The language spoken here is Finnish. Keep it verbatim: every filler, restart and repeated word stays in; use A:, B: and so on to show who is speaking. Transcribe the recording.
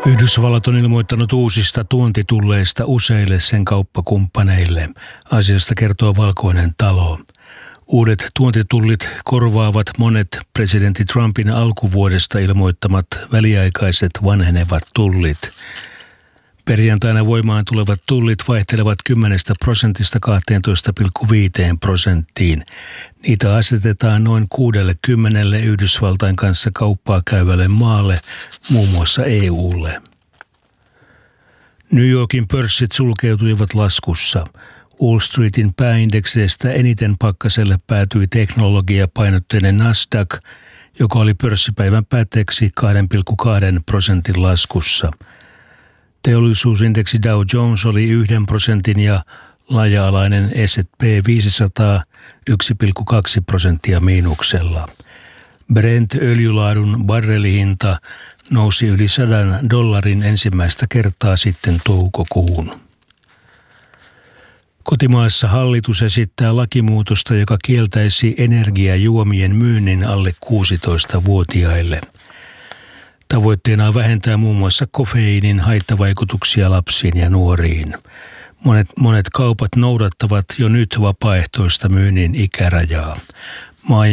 A: Yhdysvallat on ilmoittanut uusista tuontitulleista useille sen kauppakumppaneille. Asiasta kertoo Valkoinen talo. Uudet tuontitullit korvaavat monet presidentti Trumpin alkuvuodesta ilmoittamat väliaikaiset vanhenevat tullit. Perjantaina voimaan tulevat tullit vaihtelevat kymmenestä prosentista kahteentoista pilkku viiteen prosenttiin. Niitä asetetaan noin kuudellekymmenelle Yhdysvaltain kanssa kauppaa käyvälle maalle, muun muassa E U:lle. New Yorkin pörssit sulkeutuivat laskussa. Wall Streetin pääindekseistä eniten pakkaselle päätyi teknologiapainotteinen Nasdaq, joka oli pörssipäivän päätteeksi kaksi pilkku kaksi prosentin laskussa. Teollisuusindeksi Dow Jones oli yhden prosentin ja laaja-alainen S and P viisisataa yksi pilkku kaksi prosenttia miinuksella. Brent-öljylaadun barrelihinta nousi yli sadan dollarin ensimmäistä kertaa sitten toukokuun. Kotimaassa hallitus esittää lakimuutosta, joka kieltäisi energiajuomien myynnin alle kuusitoistavuotiaille. Tavoitteena on vähentää muun muassa kofeiinin haittavaikutuksia lapsiin ja nuoriin. Monet, monet kaupat noudattavat jo nyt vapaaehtoista myynnin ikärajaa. Maa-